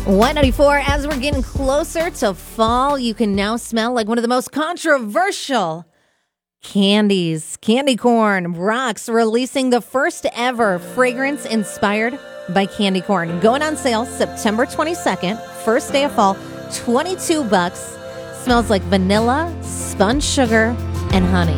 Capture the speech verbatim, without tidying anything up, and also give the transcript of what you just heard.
one ninety-four, as we're getting closer to fall, you can now smell like one of the most controversial candies. Candy corn rocks releasing the first ever fragrance inspired by candy corn. Going on sale September twenty-second, first day of fall, twenty-two bucks. Smells like vanilla, spun sugar, and honey.